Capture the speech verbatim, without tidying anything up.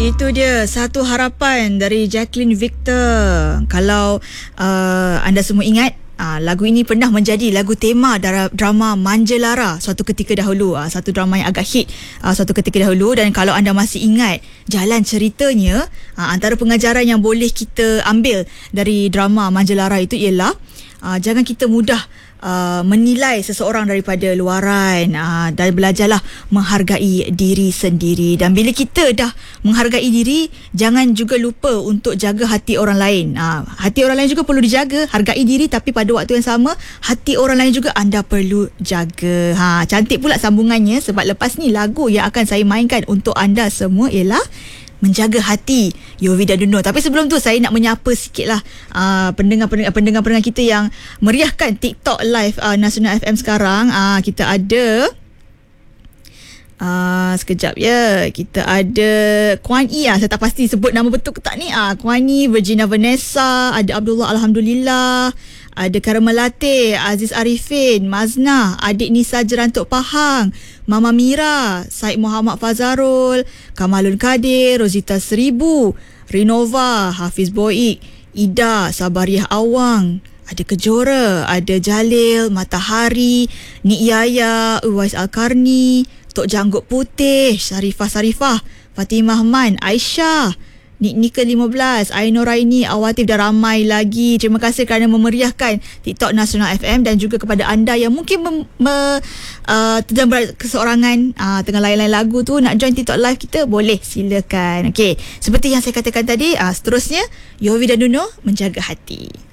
Itu dia satu harapan dari Jacqueline Victor. Kalau uh, anda semua ingat, uh, lagu ini pernah menjadi lagu tema drama Manja Lara suatu ketika dahulu. Uh, satu drama yang agak hit uh, suatu ketika dahulu. Dan kalau anda masih ingat jalan ceritanya, uh, antara pengajaran yang boleh kita ambil dari drama Manja Lara itu ialah uh, jangan kita mudah Uh, menilai seseorang daripada luaran, uh, dan belajarlah menghargai diri sendiri. Dan bila kita dah menghargai diri, jangan juga lupa untuk jaga hati orang lain. uh, Hati orang lain juga perlu dijaga. Hargai diri, tapi pada waktu yang sama hati orang lain juga anda perlu jaga. ha, Cantik pula sambungannya, sebab lepas ni lagu yang akan saya mainkan untuk anda semua ialah Menjaga Hati, Yofi dan Duno. Tapi sebelum tu saya nak menyapa sikit lah uh, pendengar-pendengar pendengar-pendengar kita yang meriahkan TikTok live uh, Nasional F M sekarang. uh, Kita ada uh, sekejap ya Kita ada Kuan I, uh, saya tak pasti sebut nama betul ke tak ni. uh, Kuan I, Virginia Vanessa, ada Abdullah Alhamdulillah, ada Karamelate, Aziz Arifin, Mazna, adik Nisa Jerantuk Pahang, Mama Mira, Said Muhammad Fazarul, Kamalun Kadir, Rosita Seribu, Rinova, Hafiz Boik, Ida, Sabariah Awang, ada Kejora, ada Jalil, Matahari, Nik Yaya, Uwais Al-Karni, Tok Janggut Putih, Sarifah Sarifah, Fatimah Man, Aisyah, Nik Nika lima belas, Ainur Raini, Awatif dan ramai lagi. Terima kasih kerana memeriahkan TikTok Nasional F M, dan juga kepada anda yang mungkin mem, me, uh, sedang berkeseorangan uh, tengah layan-layan lagu tu, nak join TikTok live kita, boleh, silakan. Okey, seperti yang saya katakan tadi, uh, seterusnya Yofi dan Duno, Menjaga Hati.